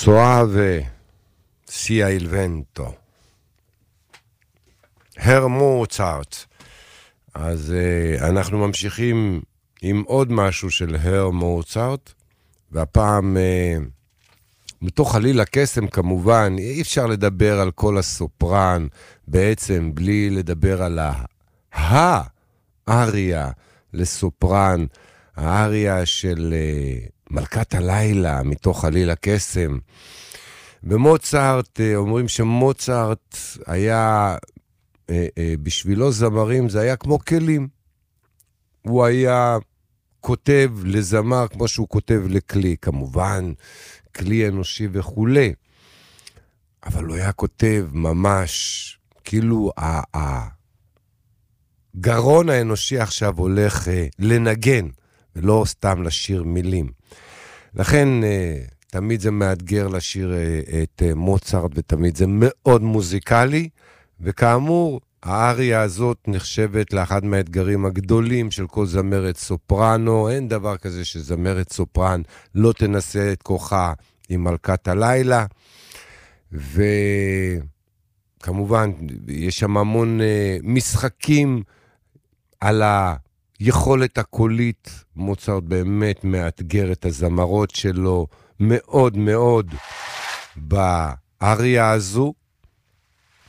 Soave sia il vento. הר מוצרט. אז אנחנו ממשיכים עם עוד משהו של הר מוצרט, והפעם מתוך חליל הקסם כמובן, אי אפשר לדבר על כל הסופרן בעצם בלי לדבר על האריה לסופרן, האריה של מלכת הלילה מתוך חליל הקסם. במוצרט אומרים שמוצרט היה, בשבילו זמרים זה היה כמו כלים. הוא היה כותב לזמר כמו שהוא כותב לכלי, כמובן כלי אנושי וכו'. אבל הוא היה כותב ממש, כאילו הגרון האנושי עכשיו הולך לנגן, ולא סתם לשיר מילים. לכן תמיד זה מאתגר לשיר את מוצרט, ותמיד זה מאוד מוזיקלי, וכאמור, האריה הזאת נחשבת לאחד מהאתגרים הגדולים של כל זמרת סופרנו. אין דבר כזה שזמרת סופרן לא תנסה את כוחה עם מלכת הלילה, וכמובן יש שם המון משחקים על היכולת הקולית. מוצרט באמת מאתגר את הזמרות שלו מאוד מאוד באריה הזו.